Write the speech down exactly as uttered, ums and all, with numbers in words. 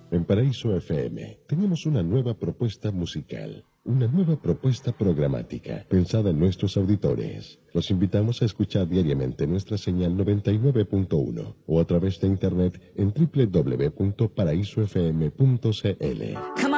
En Paraíso F M tenemos una nueva propuesta musical, una nueva propuesta programática pensada en nuestros auditores. Los invitamos a escuchar diariamente nuestra señal noventa y nueve punto uno o a través de internet en doble u doble u doble u punto paraíso f m punto c l.